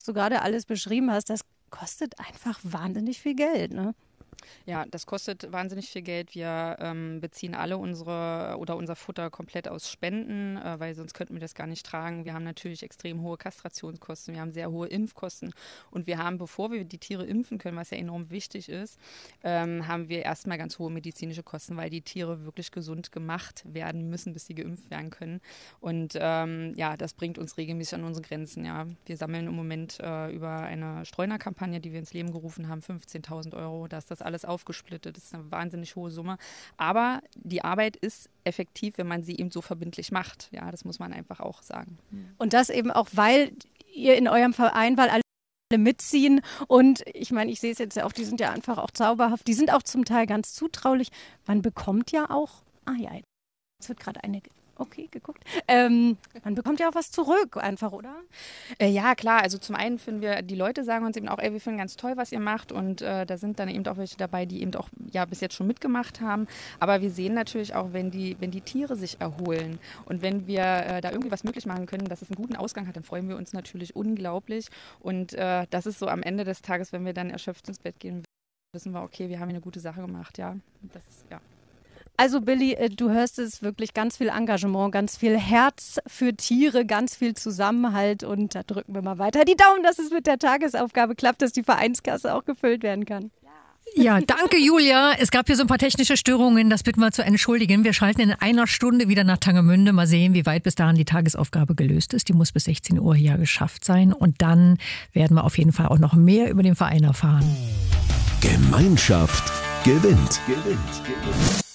du gerade alles beschrieben hast, das kostet einfach wahnsinnig viel Geld, ne? Ja, das kostet wahnsinnig viel Geld. Wir beziehen alle unser Futter komplett aus Spenden, weil sonst könnten wir das gar nicht tragen. Wir haben natürlich extrem hohe Kastrationskosten, wir haben sehr hohe Impfkosten und wir haben, bevor wir die Tiere impfen können, was ja enorm wichtig ist, haben wir erstmal ganz hohe medizinische Kosten, weil die Tiere wirklich gesund gemacht werden müssen, bis sie geimpft werden können. Und ja, das bringt uns regelmäßig an unsere Grenzen. Ja. Wir sammeln im Moment über eine Streunerkampagne, die wir ins Leben gerufen haben, 15.000 Euro. Da ist das alles aufgesplittet. Das ist eine wahnsinnig hohe Summe. Aber die Arbeit ist effektiv, wenn man sie eben so verbindlich macht. Ja, das muss man einfach auch sagen. Und das eben auch, weil ihr in eurem Verein, weil alle mitziehen und ich meine, ich sehe es jetzt ja auch, die sind ja einfach auch zauberhaft. Die sind auch zum Teil ganz zutraulich. Man bekommt ja auch, jetzt wird gerade eine geguckt. Man bekommt ja auch was zurück einfach, oder? Ja, klar. Also zum einen finden wir, die Leute sagen uns eben auch, wir finden ganz toll, was ihr macht. Und da sind dann eben auch welche dabei, die eben auch ja bis jetzt schon mitgemacht haben. Aber wir sehen natürlich auch, wenn die Tiere sich erholen und wenn wir da irgendwie was möglich machen können, dass es einen guten Ausgang hat, dann freuen wir uns natürlich unglaublich. Und das ist so am Ende des Tages, wenn wir dann erschöpft ins Bett gehen, wissen wir, okay, wir haben hier eine gute Sache gemacht. Ja, ja. Also Billy, du hörst es wirklich, ganz viel Engagement, ganz viel Herz für Tiere, ganz viel Zusammenhalt und da drücken wir mal weiter die Daumen, dass es mit der Tagesaufgabe klappt, dass die Vereinskasse auch gefüllt werden kann. Ja, danke Julia. Es gab hier so ein paar technische Störungen, das bitten wir zu entschuldigen. Wir schalten in einer Stunde wieder nach Tangemünde. Mal sehen, wie weit bis dahin die Tagesaufgabe gelöst ist. Die muss bis 16 Uhr hier geschafft sein und dann werden wir auf jeden Fall auch noch mehr über den Verein erfahren. Gemeinschaft gewinnt.